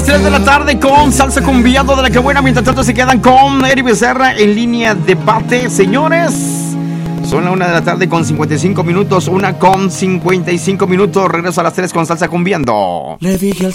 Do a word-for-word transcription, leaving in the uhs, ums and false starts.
tres de la tarde con Salsa Cumbiando de la que buena. Mientras tanto se quedan con Eri Becerra en línea debate. Señores, son la una de la tarde con cincuenta y cinco minutos. Una con cincuenta y cinco minutos. Regreso a las tres con Salsa Cumbiando. Le dije al